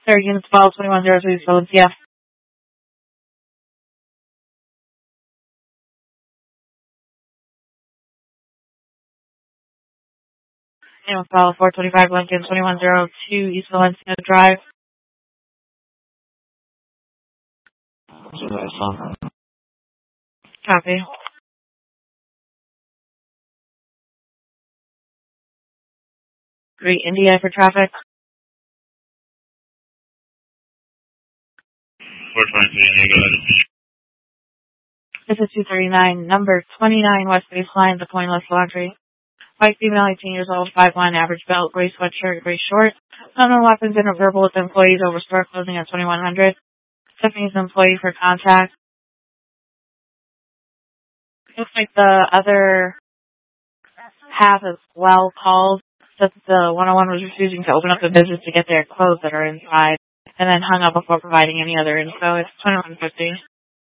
Third units follow 2103 Valencia. Units follow 425 Lincoln, 2102 East Valencia Drive. Copy. Great India for traffic. 423, This is 239, number 29 West Baseline, the Pointless Laundry. White female, 18 years old, 5'1", average belt, gray sweatshirt, gray shorts. Unknown weapons interverbal with employees over store closing at 2100. Tiffany's employee for contact. Looks like the other half is well called. Said that the 101 was refusing to open up the business to get their clothes that are inside, and then hung up before providing any other info. It's 2150.